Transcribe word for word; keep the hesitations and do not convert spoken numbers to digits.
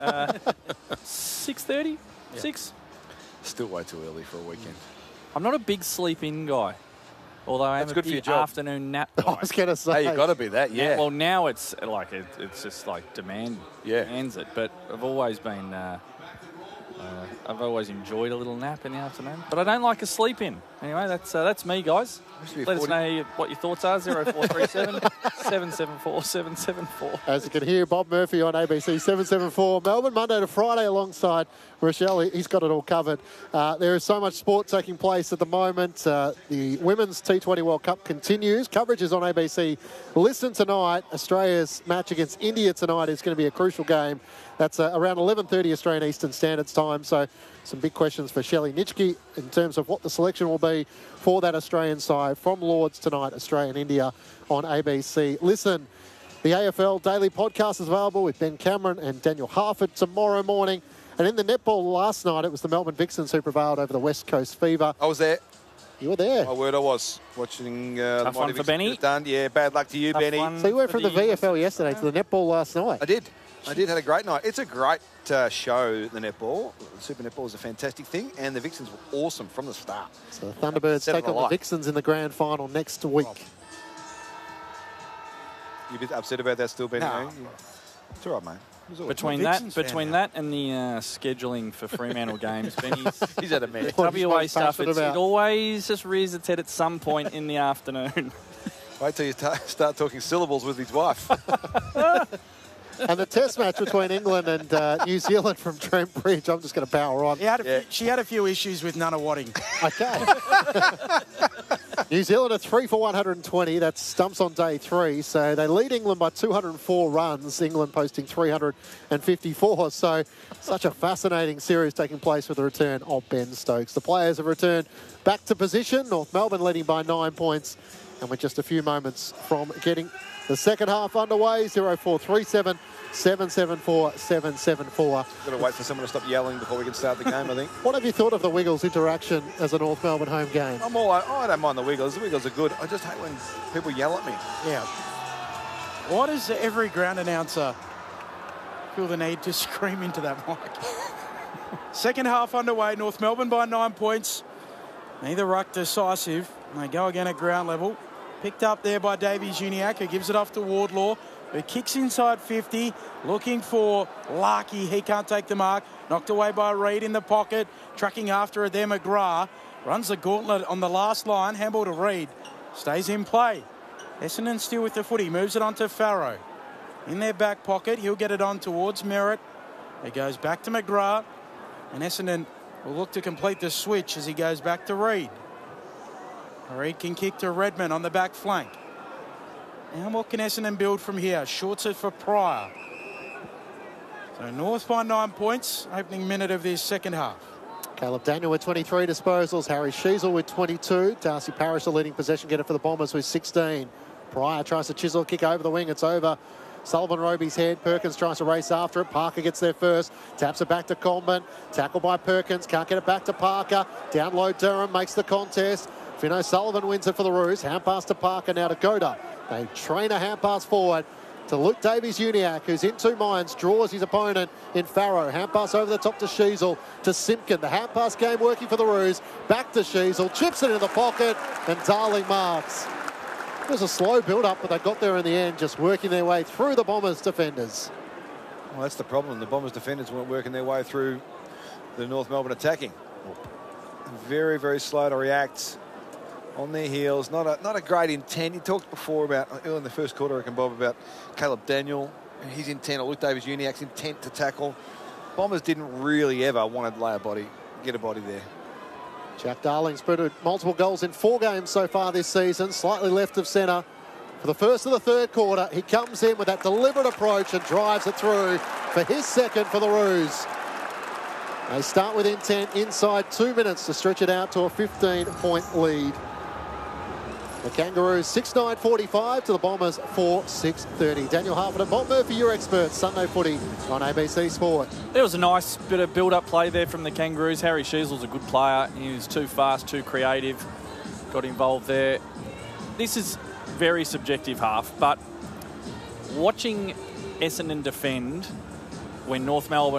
Uh, six thirty? Yeah. six? Still way too early for a weekend. I'm not a big sleep-in guy, although I am That's a good for big your job. afternoon nap I guy. was going to say. Hey, you've got to be that, yeah. Well, now it's like it, it's just like demand Yeah. demands it. But I've always been, uh, uh, I've always enjoyed a little nap in the afternoon. But I don't like a sleep in. Anyway, that's uh, that's me, guys. Used to be Let us forty know what your thoughts are. Zero four three seven seven seven four seven seven four. As you can hear, Bob Murphy on A B C seven seven four Melbourne, Monday to Friday alongside Rochelle. He's got it all covered. Uh, there is so much sport taking place at the moment. Uh, the Women's T twenty World Cup continues. Coverage is on A B C. Listen tonight. Australia's match against India tonight is going to be a crucial game. That's uh, around eleven thirty Australian Eastern Standard Time. So some big questions for Shelley Nitschke in terms of what the selection will be for that Australian side from Lords tonight, Australia and India on A B C. Listen, the A F L Daily Podcast is available with Ben Cameron and Daniel Harford tomorrow morning. And in the netball last night, it was the Melbourne Vixens who prevailed over the West Coast Fever. I was there. You were there. My word, I was watching. Uh, Tough the one Mighty for Vixens Benny. get it Done. Yeah, bad luck to you, Tough Benny. one. So you went For from the, the- V F L yesterday to the netball last night. I did. I did. Had a great night. It's a great uh, show, the netball. The Super Netball is a fantastic thing, and the Vixens were awesome from the start. So the Thunderbirds Seven take on the alive. Vixens in the grand final next week. You a bit upset about that still, Benny? No. eh? It's all right, mate. It was all right. Between Well, that, Vixens fan between now. that and the uh, scheduling for Fremantle games, Benny's He's had a mess. What he's W A most stuff, passionate it's, it about. always just rears its head at some point in the afternoon. Wait till you ta- start talking syllables with his wife. And the test match between England and uh, New Zealand from Trent Bridge, I'm just going to power on. He had a Yeah. few, she had a few issues with Nunawading. Okay. New Zealand are three for one hundred twenty. That's stumps on day three. So they lead England by two hundred four runs. England posting three hundred fifty-four. So such a fascinating series taking place with the return of Ben Stokes. The players have returned back to position. North Melbourne leading by nine points. And we're just a few moments from getting the second half underway. zero four three seven seven seven four seven seven four. Got to wait for someone to stop yelling before we can start the game, I think. What have you thought of the Wiggles interaction as a North Melbourne home game? I'm all like, oh, I don't mind the Wiggles. The Wiggles are good. I just hate when people yell at me. Yeah. Why does every ground announcer feel the need to scream into that mic? Second half underway. North Melbourne by nine points. Neither ruck decisive. They go again at ground level. Picked up there by Davies Uniacke, who gives it off to Wardlaw, who kicks inside fifty, looking for Larkey. He can't take the mark. Knocked away by Reid in the pocket. Tracking after it there, McGrath. Runs the gauntlet on the last line. Handball to Reid. Stays in play. Essendon still with the footy. Moves it on to Farrow. In their back pocket, he'll get it on towards Merritt. It goes back to McGrath. And Essendon will look to complete the switch as he goes back to Reid. Reid can kick to Redmond on the back flank. And what can Essendon build from here? Shorts it for Pryor. So North by nine points, opening minute of this second half. Caleb Daniel with twenty-three disposals. Harry Sheasel with twenty-two. Darcy Parish, the leading possession getter for the Bombers, with sixteen. Pryor tries to chisel a kick over the wing. It's over Sullivan Roby's head. Perkins tries to race after it. Parker gets there first. Taps it back to Coleman. Tackle by Perkins. Can't get it back to Parker. Down low, Durham makes the contest. Fino Sullivan wins it for the Roos. Hand pass to Parker, now to Goda. They train a hand pass forward to Luke Davies-Uniacke, who's in two minds, draws his opponent in Farrow. Hand pass over the top to Sheasel, to Simpkin. The hand pass game working for the Roos. Back to Sheasel, chips it in the pocket, and Darling marks. It was a slow build-up, but they got there in the end, just working their way through the Bombers' defenders. Well, that's the problem. The Bombers defenders weren't working their way through the North Melbourne attacking. Very, very slow to react. On their heels, not a not a great intent. You talked before about, early in the first quarter, I reckon, Bob, about Caleb Daniel, his intent, or Luke Davies-Uniacke's intent to tackle. Bombers didn't really ever want to lay a body, get a body there. Jack Darling's put multiple goals in four games so far this season, slightly left of centre. For the first of the third quarter, he comes in with that deliberate approach and drives it through for his second for the Roos. They start with intent inside two minutes to stretch it out to a fifteen-point lead. The Kangaroos six nine forty-five to the Bombers four six thirty. Daniel Harford and Bob Murphy, your experts. Sunday footy on A B C Sport. There was a nice bit of build-up play there from the Kangaroos. Harry Sheasel's a good player. He was too fast, too creative. Got involved there. This is very subjective half, but watching Essendon defend when North Melbourne